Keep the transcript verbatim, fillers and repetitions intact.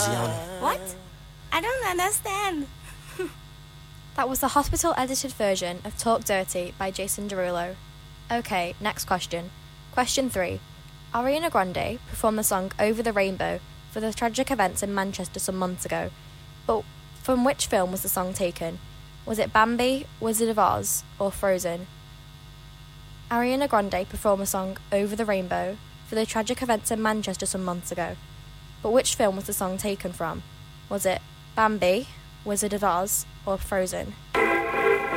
Louisiana. What? I don't understand. That was the hospital-edited version of Talk Dirty by Jason Derulo. Okay, next question. Question three. Ariana Grande performed the song Over the Rainbow for the tragic events in Manchester some months ago, but from which film was the song taken? Was it Bambi, Wizard of Oz, or Frozen? Ariana Grande performed the song Over the Rainbow for the tragic events in Manchester some months ago, but which film was the song taken from? Was it Bambi, Wizard of Oz, or Frozen?